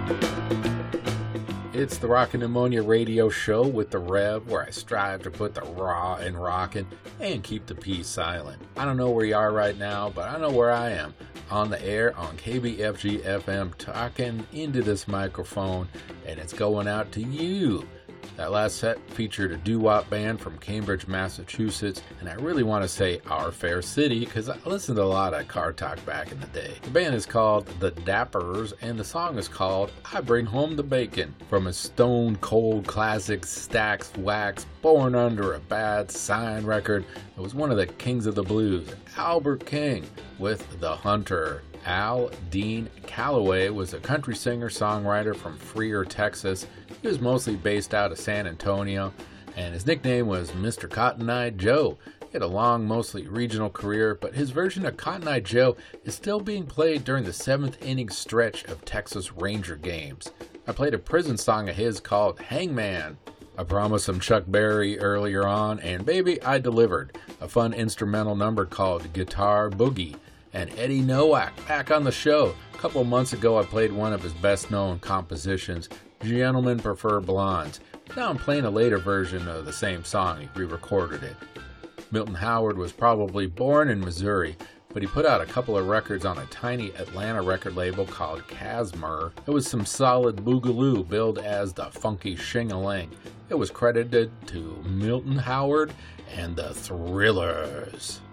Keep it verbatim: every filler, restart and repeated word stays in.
It's the Rockin' Pneumonia radio show with the Rev, where I strive to put the raw in rockin' and keep the P silent. I don't know where you are right now, but I know where I am. On the air on K B F G F M, talking into this microphone, and it's going out to you. That last set featured a doo-wop band from Cambridge, Massachusetts, and I really want to say Our Fair City because I listened to a lot of car talk back in the day. The band is called The Dappers, and the song is called I Bring Home the Bacon. From a stone-cold classic Stax Wax, Born Under a Bad Sign record, it was one of the kings of the blues, Albert King, with The Hunter. Al Dean Calloway was a country singer-songwriter from Freer, Texas. He was mostly based out of San Antonio, and his nickname was Mister Cotton-Eye Joe. He had a long, mostly regional career, but his version of Cotton-Eye Joe is still being played during the seventh inning stretch of Texas Ranger games. I played a prison song of his called Hangman. I promised some Chuck Berry earlier on, and baby, I delivered. A fun instrumental number called Guitar Boogie. And Eddie Nowak back on the show. A couple months ago, I played one of his best-known compositions, Gentlemen Prefer Blondes. Now I'm playing a later version of the same song. He re-recorded it. Milton Howard was probably born in Missouri, but he put out a couple of records on a tiny Atlanta record label called Casmer. It was some solid boogaloo billed as the Funky Shing-a-Ling. It was credited to Milton Howard and the Thrillers.